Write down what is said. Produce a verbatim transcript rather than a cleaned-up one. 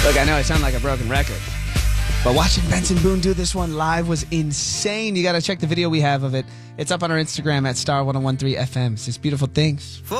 Look, I know I sound like a broken record, but watching Benson Boone do this one live was insane. You got to check the video we have of it. It's up on our Instagram at Star ten thirteen F M. It's just beautiful things.